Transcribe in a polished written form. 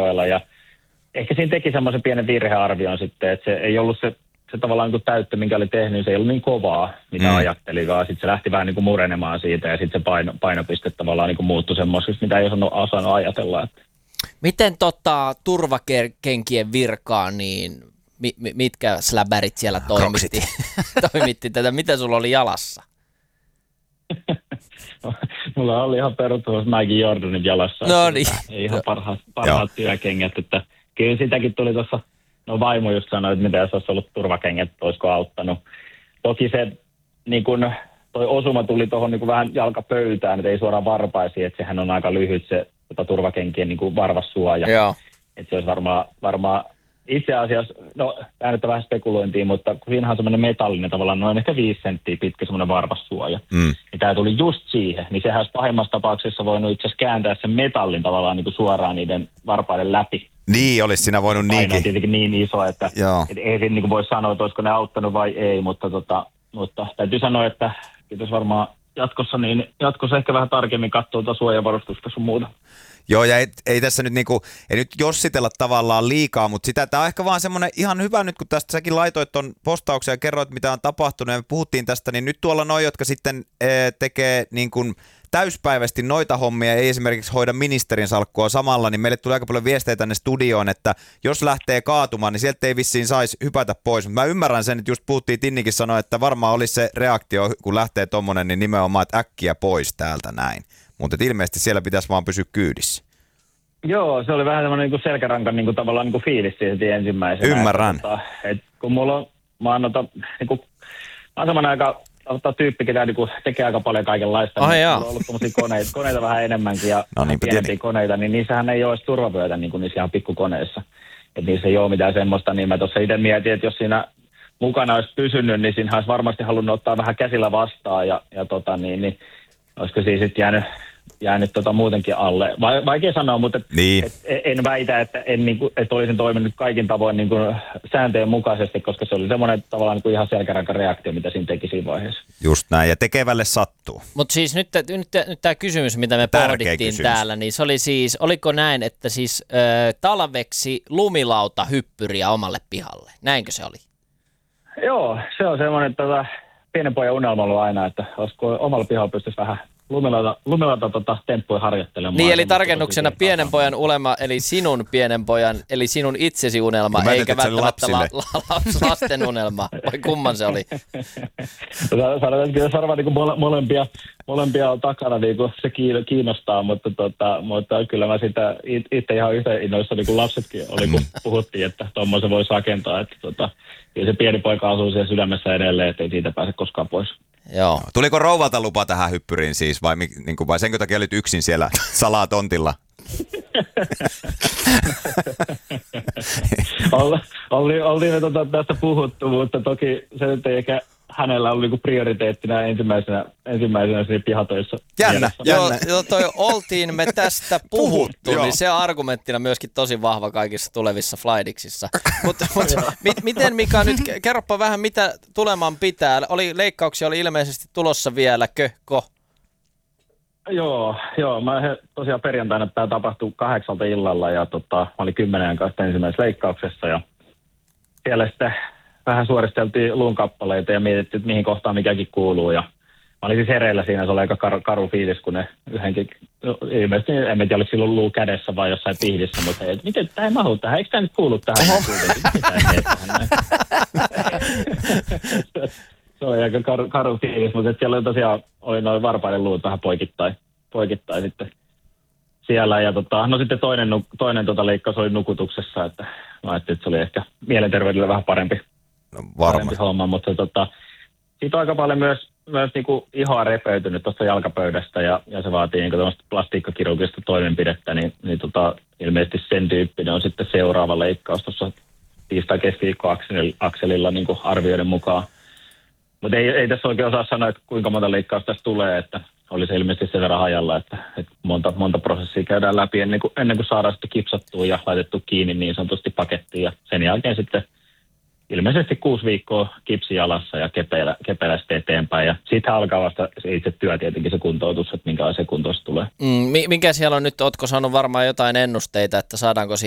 suojella ja ehkä siinä teki semmoisen pienen virhearvion sitten, että se ei ollut se tavallaan niin kuin täyttö, minkä oli tehnyt, se ei ollut niin kovaa, mitä ajatteli, vaan sitten se lähti vähän niin kuin murenemaan siitä ja sitten se painopiste tavallaan niin kuin muuttui semmoisesta, mitä ei osannut ajatella. Että. Miten turvakenkien virkaan, niin mitkä släbärit siellä toimitti tätä? Mitä sulla oli jalassa? Mulla oli ihan perustus Nike Jordanit jalassa. No niin. Ei ihan parhaat työkengät, että kyllä sitäkin tuli tuossa, vaimo just sanoi, että mitä jos olisi ollut turvakengät, olisiko auttanut. Toki se niin kun, toi osuma tuli tuohon niin vähän jalkapöytään, että ei suoraan varpaisiin, että sehän on aika lyhyt se turvakenkien niin kuin varvassuoja. Joo. Että se olisi varmaan itse asiassa, tämä nyt on vähän spekulointia, mutta kun siinähän on semmoinen metallinen tavallaan noin ehkä 5 senttiä pitkä semmoinen varvassuoja. Ja tämä tuli just siihen, niin sehän olisi pahimmassa tapauksessa voinut itse asiassa kääntää sen metallin tavallaan niin kuin suoraan niiden varpaiden läpi. Niin, olisi siinä voinut niinkin. Paino on tietenkin niin iso, että ei siinä niin voi sanoa, että olisiko ne auttanut vai ei, mutta täytyy sanoa, että kiitos varmaan jatkossa ehkä vähän tarkemmin katsoa tuota suojavarustusta sun muuta. Joo, ja ei tässä nyt ei nyt jossitella tavallaan liikaa, mutta tämä on ehkä vaan semmoinen ihan hyvä nyt, kun tästä säkin laitoit ton postauksen ja kerroit, mitä on tapahtunut, ja me puhuttiin tästä, niin nyt tuolla noi, jotka sitten tekee niin kuin täyspäiväisesti noita hommia, ei esimerkiksi hoida ministerin salkkua samalla, niin meille tulee aika paljon viestejä tänne studioon, että jos lähtee kaatumaan, niin sieltä ei vissiin saisi hypätä pois. Mutta mä ymmärrän sen, että just puhuttiin, Tinnikin sanoi, että varmaan olisi se reaktio, kun lähtee tommonen, niin nimenomaan, että äkkiä pois täältä näin. Mutta ilmeisesti siellä pitäisi vaan pysyä kyydissä. Joo, se oli vähän semmoinen niin selkärankan niin kuin, tavallaan niin kuin fiilis siihen ensimmäisenä. Ymmärrän. Kun mulla on, mä oon semmoinen aika tyyppi, ketä niin tekee aika paljon kaikenlaista. Mulla on ollut tommosia koneita vähän enemmänkin ja pienempiä koneita, niin niissähän ei ole edes turvapöytä niin kuin niissä ihan pikkukoneissa. Että niissä ei ole mitään semmoista, niin mä tuossa itse mietin, että jos siinä mukana olisi pysynyt, niin siinä olisi varmasti halunnut ottaa vähän käsillä vastaan ja niin olisiko siinä sitten jäänyt muutenkin alle. Vaikea sanoa, mutta niin. En väitä, että että olisin toiminut kaikin tavoin niin kuin sääntöjen mukaisesti, koska se oli semmoinen tavallaan niin kuin ihan selkärankan reaktio, mitä siinä teki siinä vaiheessa. Just näin, ja tekevälle sattuu. Mutta siis nyt tämä kysymys, mitä me pohdittiin täällä, niin se oli siis, oliko näin, että siis talveksi lumilauta hyppyriä omalle pihalle? Näinkö se oli? Joo, se on semmoinen pienen pojan unelma ollut aina, että olisiko omalla pihalla pystyisi vähän lumelauta temppuja harjoittelemaan. Niin, eli tarkennuksena pienen pojan unelma, eli sinun pienen pojan, eli sinun itsesi unelma, eikä välttämättä lasten unelma. Vai kumman se oli? Sanotaan, että kyllä varmaan niin molempia on takana, niin kuin se kiinnostaa, mutta kyllä mä sitä itse ihan yhtä innoissa, niin kuin lapsetkin oli, kun puhuttiin, että tuommoisen voisi rakentaa. Että kyllä se pieni poika asuu siellä sydämessä edelleen, että ei siitä pääse koskaan pois. Joo. Tuliko rouvalta lupa tähän hyppyriin siis, vai senkö takia olit yksin siellä salatontilla? Oltiin tästä puhuttu, mutta toki se nyt ei ehkä hänellä oli prioriteettina ensimmäisenä siinä pihatöissä. Jännä. Joo, oltiin me tästä puhuttu, niin se on argumenttina myöskin tosi vahva kaikissa tulevissa flightiksissa. Mutta miten Mika nyt, kerropa vähän mitä tuleman pitää. Leikkauksia oli ilmeisesti tulossa vielä, ko? Joo, mä tosiaan perjantaina tämä tapahtui 8 illalla ja mä olin 10 kanssa ensimmäisessä leikkauksessa ja siellä sitten vähän suoristeltiin luunkappaleita ja mietittiin, että mihin kohtaan mikäkin kuuluu. Ja mä olin siis hereillä siinä, se oli aika karu fiilis, kun ne yhdenkin, ilmeisesti en tiedä, oliko silloin luu kädessä vai jossain pihdissä, mutta hei, miten tämä ei mahu tähän, eikö tämä nyt kuulu tähän? Se oli aika karu fiilis, mutta siellä oli tosiaan noin varpaiden luut vähän poikittain sitten siellä. Ja no sitten toinen leikkaus oli nukutuksessa, että mä ajattelin, että se oli ehkä mielenterveydelle vähän parempi homma, mutta siitä on aika paljon myös niinku ihoa repeytynyt tuosta jalkapöydästä ja se vaatii niinku tämmöistä plastiikkakirurgista toimenpidettä, niin ilmeisesti sen tyyppinen on sitten seuraava leikkaus tuossa tiistai-keskiviikko-akselilla niinku arvioiden mukaan. Mutta ei tässä oikein osaa sanoa, että kuinka monta leikkausta tässä tulee, että oli se ilmeisesti sen verran hajalla, että monta prosessia käydään läpi ennen kuin saadaan sitten kipsattua ja laitettu kiinni niin sanotusti pakettiin ja sen jälkeen sitten ilmeisesti 6 viikkoa kipsi jalassa ja kepeillä sitten eteenpäin. Ja siitä alkaa vasta se itse työ tietenkin se kuntoutus, että minkälainen se kuntoutus tulee. Mikä siellä on nyt, ootko saanut varmaan jotain ennusteita, että saadaanko